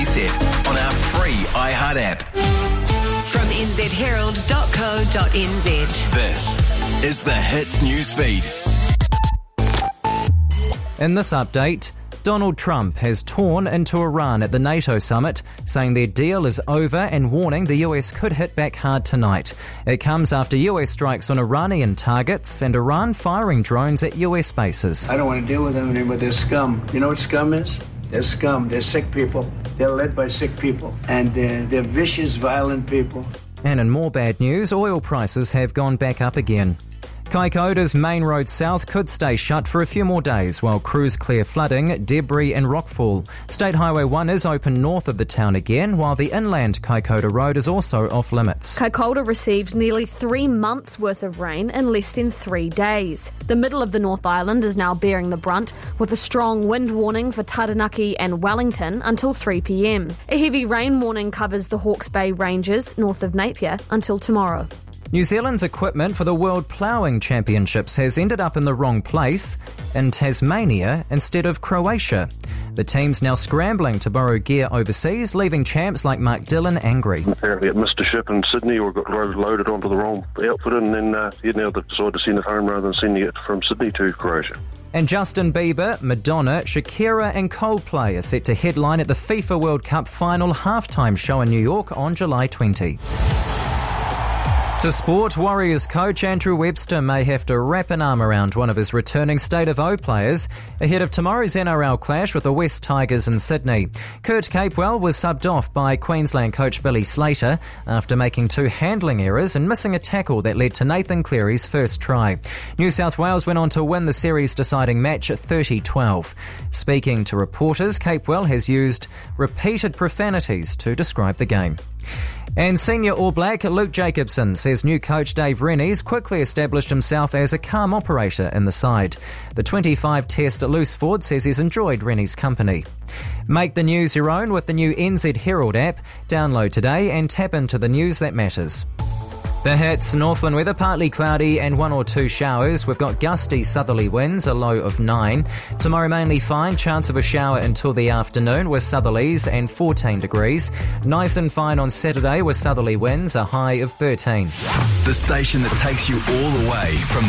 Reset on our free iHeart app. From nzherald.co.nz. This is the Hits News Feed. In this update, Donald Trump has torn into Iran at the NATO summit, saying their deal is over and warning the US could hit back hard tonight. It comes after US strikes on Iranian targets and Iran firing drones at US bases. I don't want to deal with them anymore. They're scum. You know what scum is? They're scum. They're sick people. They're led by sick people. And they're vicious, violent people. And in more bad news, oil prices have gone back up again. Kaikoura's main road south could stay shut for a few more days while crews clear flooding, debris and rockfall. State Highway 1 is open north of the town again, while the inland Kaikoura Road is also off limits. Kaikoura received nearly 3 months' worth of rain in less than 3 days. The middle of the North Island is now bearing the brunt, with a strong wind warning for Taranaki and Wellington until 3 p.m. A heavy rain warning covers the Hawke's Bay Ranges north of Napier until tomorrow. New Zealand's equipment for the World Ploughing Championships has ended up in the wrong place, in Tasmania instead of Croatia. The team's now scrambling to borrow gear overseas, leaving champs like Mark Dillon angry. Apparently it missed a ship in Sydney or got loaded onto the wrong outfit, and then now they decided to send it home rather than sending it from Sydney to Croatia. And Justin Bieber, Madonna, Shakira and Coldplay are set to headline at the FIFA World Cup final halftime show in New York on July 20. To sport, Warriors coach Andrew Webster may have to wrap an arm around one of his returning State of O players ahead of tomorrow's NRL clash with the West Tigers in Sydney. Kurt Capewell was subbed off by Queensland coach Billy Slater after making 2 handling errors and missing a tackle that led to Nathan Cleary's first try. New South Wales went on to win the series deciding match at 30-12. Speaking to reporters, Capewell has used repeated profanities to describe the game. And senior All Black Luke Jacobson says new coach Dave Rennie's quickly established himself as a calm operator in the side. The 25-test loose forward says he's enjoyed Rennie's company. Make the news your own with the new NZ Herald app. Download today and tap into the news that matters. The Hits, Northland weather, partly cloudy and 1 or 2 showers. We've got gusty southerly winds, a low of 9. Tomorrow mainly fine, chance of a shower until the afternoon with southerlies and 14 degrees. Nice and fine on Saturday with southerly winds, a high of 13. The station that takes you all the way from the